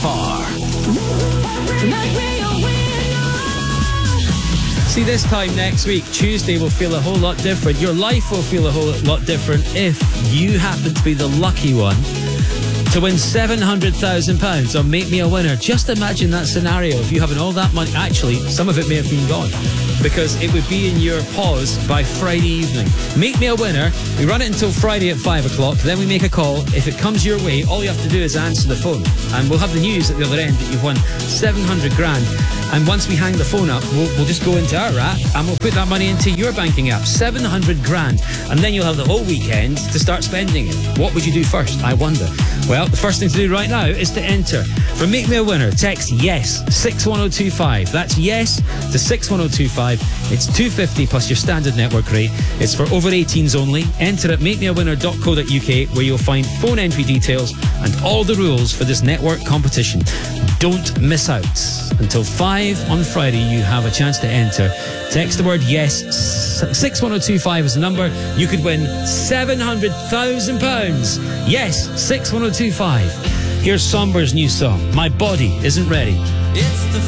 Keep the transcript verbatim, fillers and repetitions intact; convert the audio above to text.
far. See, this time next week, Tuesday will feel a whole lot different. Your life will feel a whole lot different if you happen to be the lucky one to win seven hundred thousand pounds on Make Me a Winner. Just imagine that scenario. If you having all that money, actually, some of it may have been gone because it would be in your paws by Friday evening. Make Me a Winner. We run it until Friday at five o'clock. Then we make a call. If it comes your way, all you have to do is answer the phone. And we'll have the news at the other end that you've won seven hundred grand. And once we hang the phone up, we'll, we'll just go into our app and we'll put that money into your banking app. seven hundred grand. And then you'll have the whole weekend to start spending it. What would you do first? I wonder. Well, the first thing to do right now is to enter. For Make Me a Winner, text YES six one oh two five. That's YES to six one oh two five. It's two hundred fifty plus your standard network rate. It's for over eighteens only. Enter at make me a winner dot co dot uk where you'll find phone entry details and all the rules for this network competition. Don't miss out. Until five on Friday, you have a chance to enter. Text the word YES. six one oh two five is the number. You could win seven hundred thousand pounds. Yes, six one oh two five. Here's Somber's new song, My Body Isn't Ready. It's the